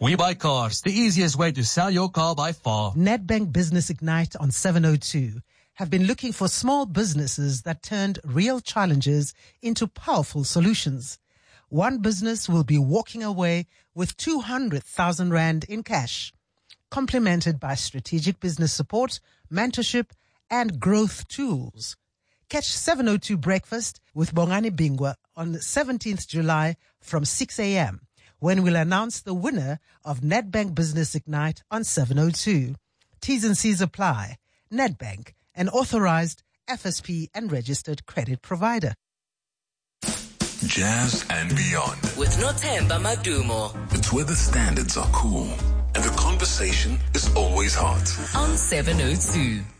We Buy Cars, the easiest way to sell your car by far. Nedbank Business Ignite on 702 have been looking for small businesses that turned real challenges into powerful solutions. One business will be walking away with 200,000 Rand in cash, complemented by strategic business support, mentorship, and growth tools. Catch 702 Breakfast with Bongani Bingwa on 17th July from 6 a.m. when we'll announce the winner of Nedbank Business Ignite on 702. T's and C's apply. Nedbank, an authorized FSP and registered credit provider. Jazz and Beyond. With Nothemba Madumo. It's where the standards are cool and the conversation is always hot. On 702.